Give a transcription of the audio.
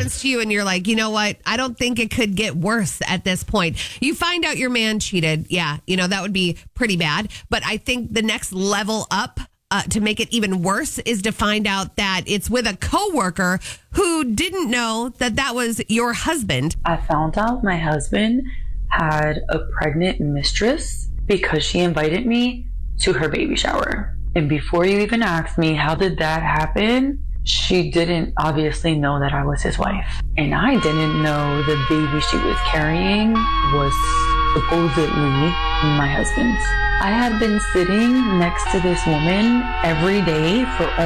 happens to you and you're like, you know what? I don't think it could get worse at this point. You find out your man cheated. Yeah, that would be pretty bad. But I think the next level up to make it even worse is to find out that it's with a coworker who didn't know that was your husband. I found out my husband had a pregnant mistress because she invited me to her baby shower. And before you even asked me how did that happen, she didn't obviously know that I was his wife. And I didn't know the baby she was carrying was supposedly my husband's. I had been sitting next to this woman every day for